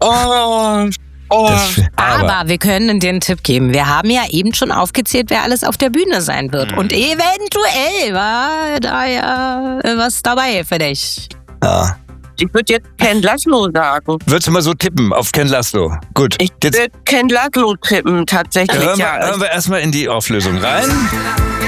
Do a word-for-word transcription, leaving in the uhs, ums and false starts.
Oh, oh. Das, aber, Aber wir können dir einen Tipp geben. Wir haben ja eben schon aufgezählt, wer alles auf der Bühne sein wird. Mhm. Und eventuell war da ja was dabei für dich. ja. Ich würde jetzt Ken Laszlo sagen. Würdest du mal so tippen auf Ken Laszlo? Gut. Ich Jetzt würde Ken Laszlo tippen, tatsächlich. hören wir, ja. hören wir erstmal in die Auflösung rein.